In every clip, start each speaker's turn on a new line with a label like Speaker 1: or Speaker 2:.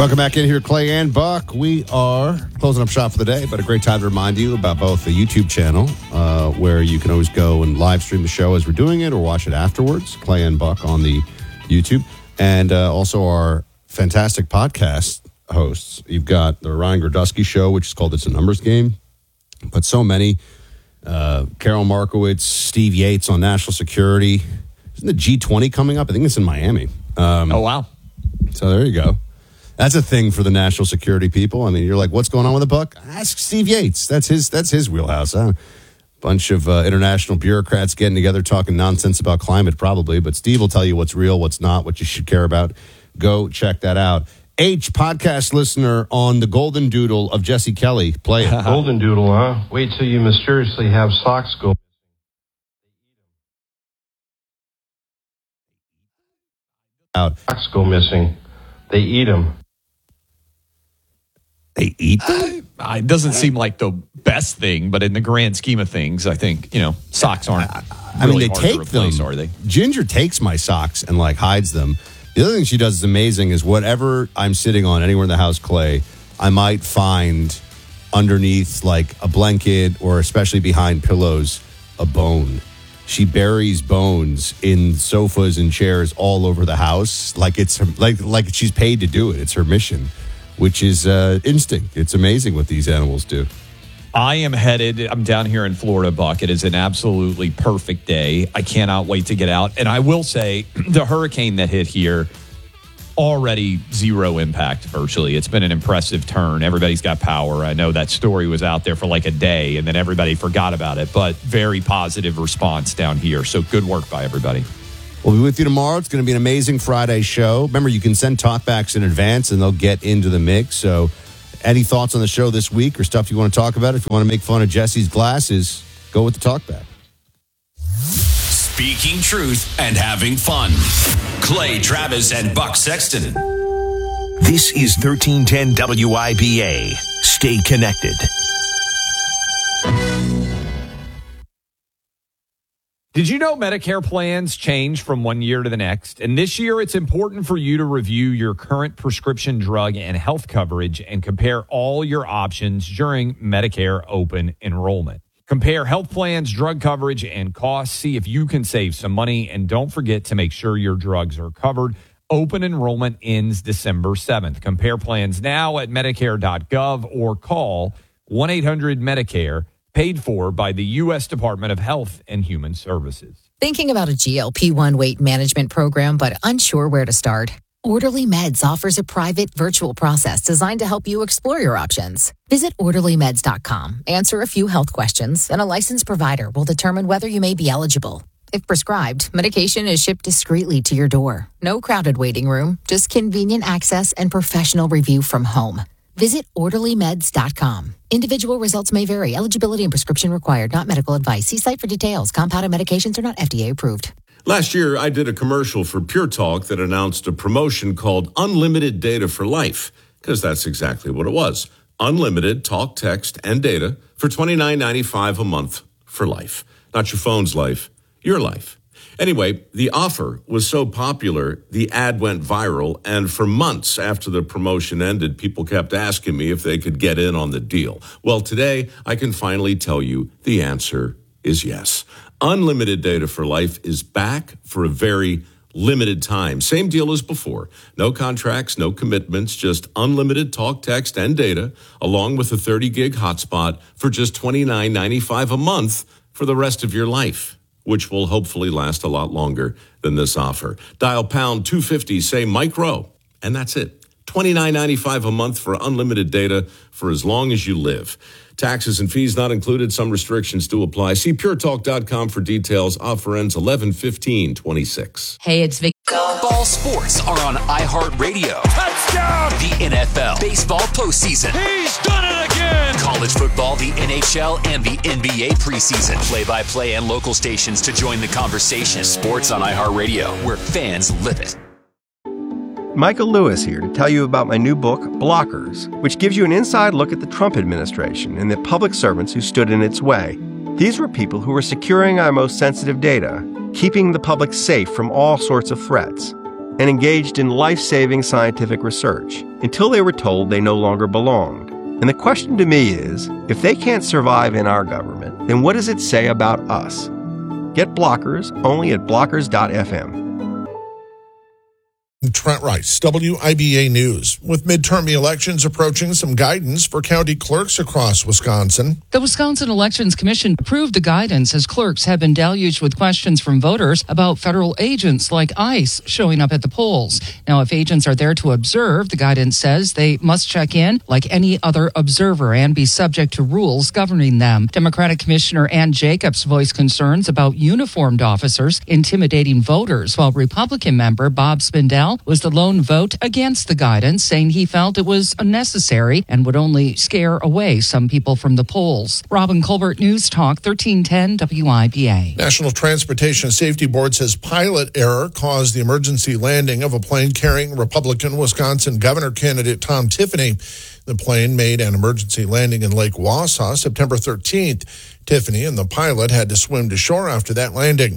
Speaker 1: Welcome back in here, Clay and Buck. We are closing up shop for the day, but a great time to remind you about both the YouTube channel, where you can always go and live stream the show as we're doing it or watch it afterwards, Clay and Buck on the YouTube, and also our fantastic podcast hosts. You've got the Ryan Grodusky Show, which is called It's a Numbers Game, but so many. Carol Markowitz, Steve Yates on national security. Isn't the G20 coming up? I think it's in Miami.
Speaker 2: Oh, wow.
Speaker 1: So there you go. That's a thing for the national security people. I mean, you're like, what's going on with the Buck? Ask Steve Yates. That's his wheelhouse. Bunch of international bureaucrats getting together talking nonsense about climate, probably. But Steve will tell you what's real, what's not, what you should care about. Go check that out. H, podcast listener on the Golden Doodle of Jesse Kelly. Play it.
Speaker 3: Golden Doodle, huh? Wait till you mysteriously have socks go.
Speaker 1: Out.
Speaker 3: Socks go missing. They eat them.
Speaker 1: They eat them?
Speaker 2: It doesn't seem like the best thing, but in the grand scheme of things, I think, socks aren't really
Speaker 1: they
Speaker 2: hard
Speaker 1: take
Speaker 2: to replace,
Speaker 1: them.
Speaker 2: are they?
Speaker 1: Ginger takes my socks and, hides them. The other thing she does is amazing is whatever I'm sitting on anywhere in the house, Clay, I might find underneath, a blanket or especially behind pillows, a bone. She buries bones in sofas and chairs all over the house, like she's paid to do it. It's her mission, which is instinct. It's amazing what these animals do.
Speaker 2: I'm down here in Florida, Buck. It is an absolutely perfect day. I cannot wait to get out. And I will say, the hurricane that hit here, already zero impact virtually. It's been an impressive turn. Everybody's got power. I know that story was out there for a day, and then everybody forgot about it. But very positive response down here. So good work by everybody.
Speaker 1: We'll be with you tomorrow. It's going to be an amazing Friday show. Remember, you can send talkbacks in advance, and they'll get into the mix. So any thoughts on the show this week or stuff you want to talk about? If you want to make fun of Jesse's glasses, go with the talkback.
Speaker 4: Speaking truth and having fun. Clay Travis and Buck Sexton.
Speaker 5: This is 1310 WIBA. Stay connected.
Speaker 2: Did you know Medicare plans change from one year to the next? And this year, it's important for you to review your current prescription drug and health coverage and compare all your options during Medicare open enrollment. Compare health plans, drug coverage, and costs. See if you can save some money. And don't forget to make sure your drugs are covered. Open enrollment ends December 7th. Compare plans now at Medicare.gov or call 1-800-MEDICARE. Paid for by the U.S. Department of Health and Human Services.
Speaker 6: Thinking about a GLP-1 weight management program, but unsure where to start? Orderly Meds offers a private virtual process designed to help you explore your options. Visit orderlymeds.com, answer a few health questions, and a licensed provider will determine whether you may be eligible. If prescribed, medication is shipped discreetly to your door. No crowded waiting room, just convenient access and professional review from home. Visit orderlymeds.com. Individual results may vary. Eligibility and prescription required. Not medical advice. See site for details. Compounded medications are not FDA approved.
Speaker 7: Last year, I did a commercial for Pure Talk that announced a promotion called Unlimited Data for Life, because that's exactly what it was. Unlimited talk, text, and data for $29.95 a month for life. Not your phone's life, your life. Anyway, the offer was so popular, the ad went viral, and for months after the promotion ended, people kept asking me if they could get in on the deal. Well, today, I can finally tell you the answer is yes. Unlimited Data for Life is back for a very limited time. Same deal as before. No contracts, no commitments, just unlimited talk, text, and data, along with a 30-gig hotspot for just $29.95 a month for the rest of your life, which will hopefully last a lot longer than this offer. Dial pound 250, say micro, and that's it. $29.95 a month for unlimited data for as long as you live. Taxes and fees not included. Some restrictions do apply. See puretalk.com for details. Offer ends 11/15/26.
Speaker 8: Hey, it's Vic.
Speaker 4: Ball sports are on iHeartRadio. Touchdown! The NFL, baseball postseason. He's done it again! College football, the NHL, and the NBA preseason. Play-by-play and local stations to join the conversation. Sports on iHeartRadio, where fans live it.
Speaker 9: Michael Lewis here to tell you about my new book, Blockers, which gives you an inside look at the Trump administration and the public servants who stood in its way. These were people who were securing our most sensitive data, keeping the public safe from all sorts of threats. and engaged in life-saving scientific research until they were told they no longer belonged. And the question to me is, if they can't survive in our government, then what does it say about us? Get Blockers only at blockers.fm.
Speaker 8: Trent Rice, WIBA News. With midterm elections approaching, some guidance for county clerks across Wisconsin.
Speaker 10: The Wisconsin Elections Commission approved the guidance as clerks have been deluged with questions from voters about federal agents like ICE showing up at the polls. Now, if agents are there to observe, the guidance says they must check in like any other observer and be subject to rules governing them. Democratic Commissioner Ann Jacobs voiced concerns about uniformed officers intimidating voters, while Republican member Bob Spindell was the lone vote against the guidance, saying he felt it was unnecessary and would only scare away some people from the polls. Robin Colbert, News Talk 1310 WIBA.
Speaker 8: National Transportation Safety Board says pilot error caused the emergency landing of a plane carrying Republican Wisconsin governor candidate Tom Tiffany. The plane made an emergency landing in Lake Wausau September 13th. Tiffany and the pilot had to swim to shore after that landing.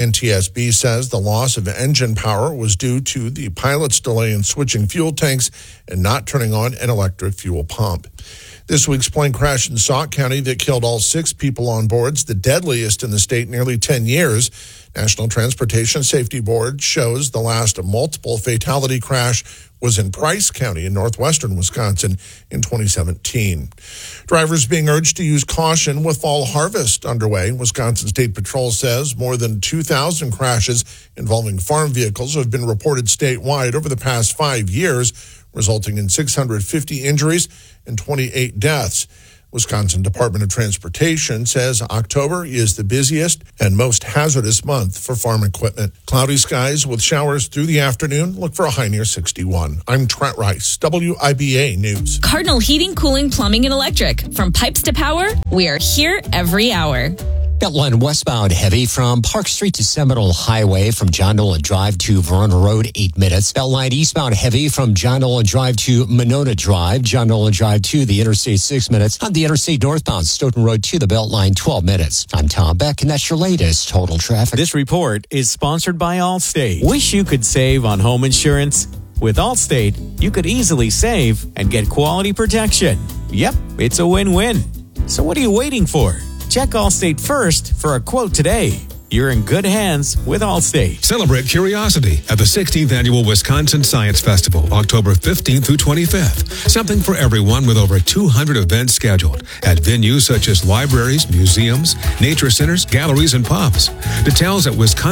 Speaker 8: NTSB says the loss of engine power was due to the pilot's delay in switching fuel tanks and not turning on an electric fuel pump. This week's plane crash in Sauk County that killed all 6 people on board, the deadliest in the state in nearly 10 years. National Transportation Safety Board shows the last multiple fatality crash was in Price County in northwestern Wisconsin in 2017. Drivers being urged to use caution with fall harvest underway. Wisconsin State Patrol says more than 2,000 crashes involving farm vehicles have been reported statewide over the past 5 years, resulting in 650 injuries and 28 deaths. Wisconsin Department of Transportation says October is the busiest and most hazardous month for farm equipment. Cloudy skies with showers through the afternoon. Look for a high near 61. I'm Trent Rice, WIBA News.
Speaker 11: Cardinal Heating, Cooling, Plumbing, and Electric. From pipes to power, we are here every hour.
Speaker 12: Beltline westbound heavy from Park Street to Seminole Highway, from John Nolan Drive to Verona Road, 8 minutes. Beltline eastbound heavy from John Nolan Drive to Monona Drive, John Nolan Drive to the Interstate, 6 minutes. On the Interstate northbound Stoughton Road to the Beltline, 12 minutes. I'm Tom Beck, and that's your latest total traffic.
Speaker 13: This report is sponsored by Allstate. Wish you could save on home insurance? With Allstate, you could easily save and get quality protection. Yep, it's a win-win. So what are you waiting for? Check Allstate first for a quote today. You're in good hands with Allstate.
Speaker 14: Celebrate curiosity at the 16th Annual Wisconsin Science Festival, October 15th through 25th. Something for everyone with over 200 events scheduled at venues such as libraries, museums, nature centers, galleries, and pubs. Details at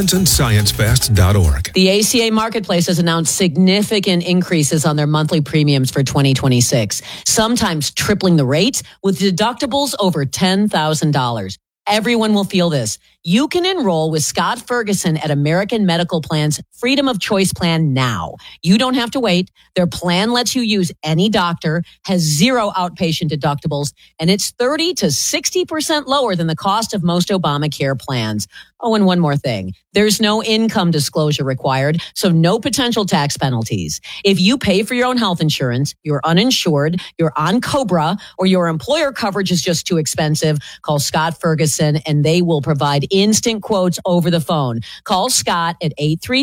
Speaker 14: wisconsinsciencefest.org.
Speaker 15: The ACA Marketplace has announced significant increases on their monthly premiums for 2026, sometimes tripling the rate with deductibles over $10,000. Everyone will feel this. You can enroll with Scott Ferguson at American Medical Plan's Freedom of Choice plan now. You don't have to wait. Their plan lets you use any doctor, has 0 outpatient deductibles, and it's 30 to 60% lower than the cost of most Obamacare plans. Oh, and one more thing. There's no income disclosure required, so no potential tax penalties. If you pay for your own health insurance, you're uninsured, you're on COBRA, or your employer coverage is just too expensive, call Scott Ferguson and they will provide instant quotes over the phone. Call Scott at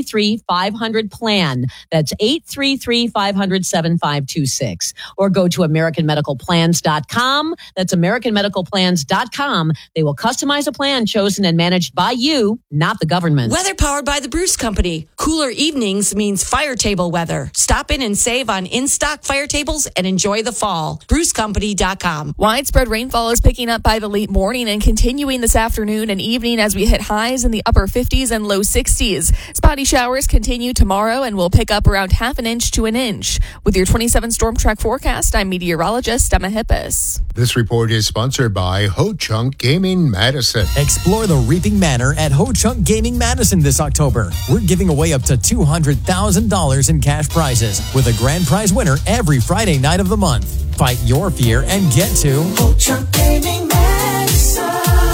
Speaker 15: 833-500-PLAN. That's 833-500-7526. Or go to AmericanMedicalPlans.com. That's AmericanMedicalPlans.com. They will customize a plan chosen and managed by you, not the government.
Speaker 16: Weather powered by the Bruce Company. Cooler evenings means fire table weather. Stop in and save on in-stock fire tables and enjoy the fall. BruceCompany.com.
Speaker 17: Widespread rainfall is picking up by the late morning and continuing this afternoon and evening as we hit highs in the upper 50s and low 60s. Spotty showers continue tomorrow and will pick up around half an inch to an inch. With your 27 Storm Track forecast, I'm meteorologist Emma Hippis.
Speaker 18: This report is sponsored by Ho Chunk Gaming Madison.
Speaker 19: Explore the Reaping Manor at Ho Chunk Gaming Madison this October. We're giving away up to $200,000 in cash prizes with a grand prize winner every Friday night of the month. Fight your fear and get to
Speaker 20: Ho Chunk Gaming Madison.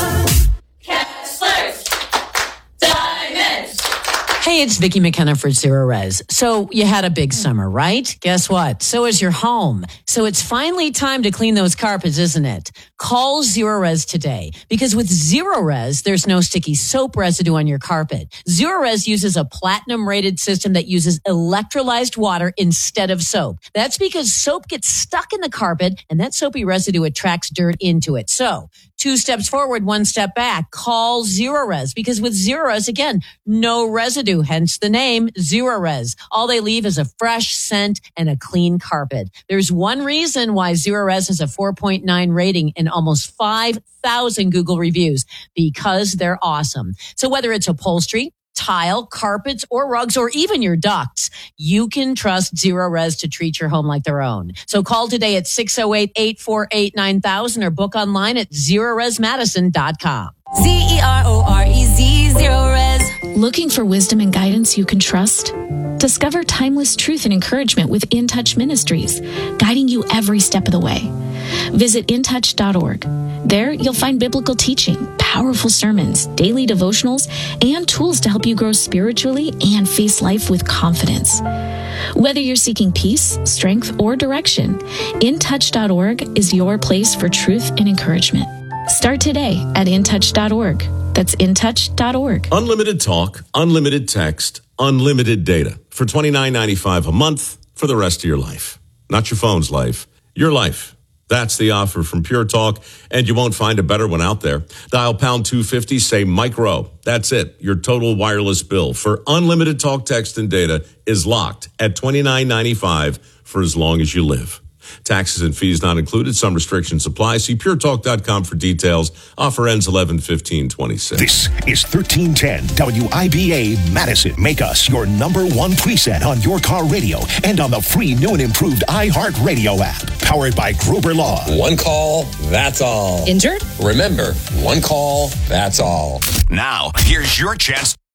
Speaker 15: Hey, it's Vicki McKenna for Zero Res. So you had a big summer, right? Guess what? So is your home. So it's finally time to clean those carpets, isn't it? Call Zerorez today, because with Zerorez, there's no sticky soap residue on your carpet. Zerorez uses a platinum-rated system that uses electrolyzed water instead of soap. That's because soap gets stuck in the carpet, and that soapy residue attracts dirt into it. So 2 steps forward, 1 step back. Call Zerorez, because with Zerorez, again, no residue, hence the name Zerorez. All they leave is a fresh scent and a clean carpet. There's one reason why Zerorez has a 4.9 rating and almost 5,000 Google reviews, because they're awesome. So whether it's upholstery, tile, carpets, or rugs, or even your ducts, you can trust Zerorez to treat your home like their own. So call today at 608-848-9000 or book online at ZerorezMadison.com.
Speaker 11: Zerorez, Zerorez.
Speaker 21: Looking for wisdom and guidance you can trust? Discover timeless truth and encouragement with In Touch Ministries, guiding you every step of the way. Visit intouch.org. There, you'll find biblical teaching, powerful sermons, daily devotionals, and tools to help you grow spiritually and face life with confidence. Whether you're seeking peace, strength, or direction, intouch.org is your place for truth and encouragement. Start today at intouch.org. That's intouch.org.
Speaker 7: Unlimited talk, unlimited text, unlimited data for $29.95 a month for the rest of your life. Not your phone's life, your life. That's the offer from Pure Talk, and you won't find a better one out there. Dial pound 250, say Mike Rowe. That's it. Your total wireless bill for unlimited talk, text, and data is locked at $29.95 for as long as you live. Taxes and fees not included. Some restrictions apply. See puretalk.com for details. Offer ends 11/15/26.
Speaker 5: This is 1310 WIBA Madison. Make us your #1 preset on your car radio and on the free new and improved iHeartRadio app. Powered by Gruber Law.
Speaker 22: One call, that's all.
Speaker 15: Injured?
Speaker 22: Remember, one call, that's all.
Speaker 5: Now, here's your chance